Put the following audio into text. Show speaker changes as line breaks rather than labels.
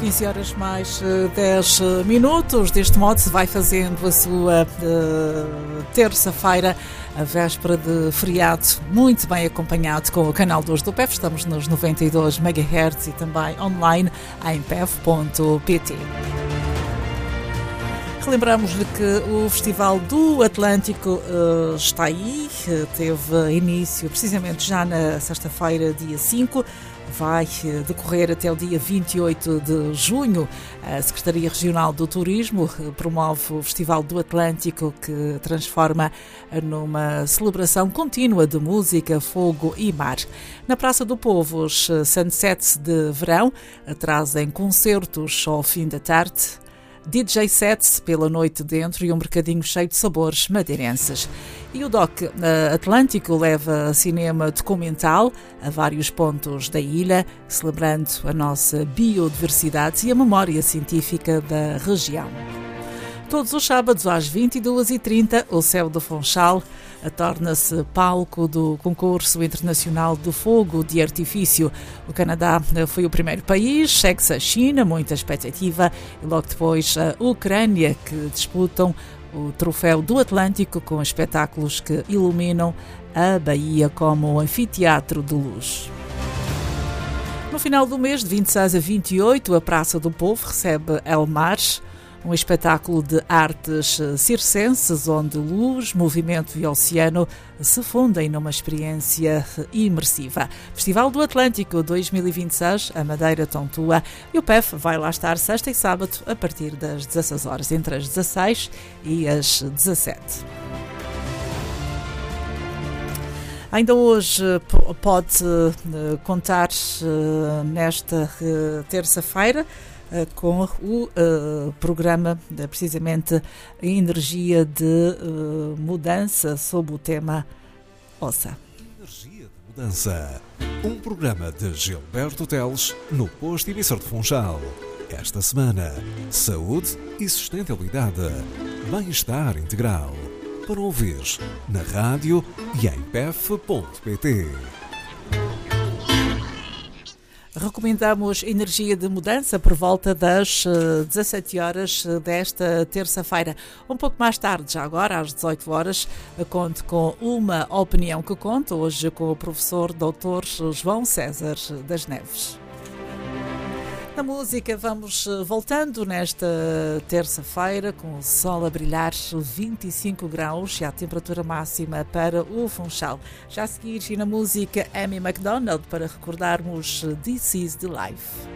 15 horas mais 10 minutos. Deste modo se vai fazendo a sua terça-feira, a véspera de feriado, muito bem acompanhado com o canal 2 do PEV. Estamos nos 92 MHz e também online em pev.pt. Relembramos-lhe que o Festival do Atlântico está aí, teve início precisamente já na sexta-feira, dia 5, vai decorrer até o dia 28 de junho. A Secretaria Regional do Turismo promove o Festival do Atlântico, que transforma numa celebração contínua de música, fogo e mar. Na Praça do Povo, os sunsets de verão trazem concertos ao fim da tarde, DJ sets pela noite dentro e um mercadinho cheio de sabores madeirenses. E o DOC Atlântico leva cinema documental a vários pontos da ilha, celebrando a nossa biodiversidade e a memória científica da região. Todos os sábados às 22h30, o Céu do Funchal torna-se palco do concurso internacional do fogo de artifício. O Canadá foi o primeiro país, segue-se a China, muita expectativa, e logo depois a Ucrânia, que disputam o Troféu do Atlântico com espetáculos que iluminam a Baía como o anfiteatro de luz. No final do mês, de 26 a 28, a Praça do Povo recebe El Mar, um espetáculo de artes circenses onde luz, movimento e oceano se fundem numa experiência imersiva. Festival do Atlântico 2026, a Madeira Tontua, e o PEV vai lá estar sexta e sábado a partir das 16 horas, entre as 16 e as 17. Ainda hoje pode contar nesta terça-feira com o programa, precisamente, Energia de Mudança, sob o tema Ouça.
Energia de Mudança, um programa de Gilberto Teles no posto emissor de Funchal. Esta semana, saúde e sustentabilidade, bem-estar integral. Para ouvir na rádio e em pef.pt.
Recomendamos Energia de Mudança por volta das 17 horas desta terça-feira. Um pouco mais tarde, já agora, às 18 horas, conto com uma opinião que conta, hoje com o professor Dr. João César das Neves. Na música vamos voltando nesta terça-feira com o sol a brilhar, 25 graus e a temperatura máxima para o Funchal. Já a seguir, e na música, Amy MacDonald, para recordarmos This is the Life.